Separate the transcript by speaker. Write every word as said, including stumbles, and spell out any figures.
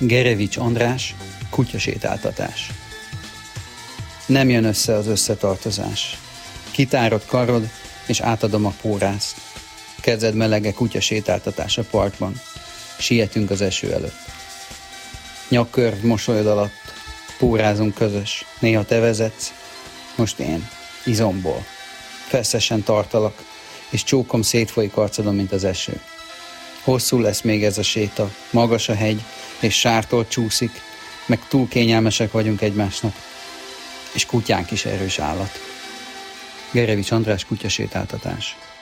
Speaker 1: Gerevics András, kutyasétáltatás. Nem jön össze az összetartozás. Kitárod karod, és átadom a pórászt. Kezed melege kutyasétáltatás a parkban. Sietünk az eső előtt. Nyakkörv mosolyod alatt, pórázunk közös. Néha te vezetsz, most én, izomból. Feszesen tartalak, és csókom szétfolyik arcodon, mint az eső. Hosszú lesz még ez a séta, magas a hegy, és sártól csúszik, meg túl kényelmesek vagyunk egymásnak, és kutyánk is erős állat. Gerevics András, kutyasétáltatás.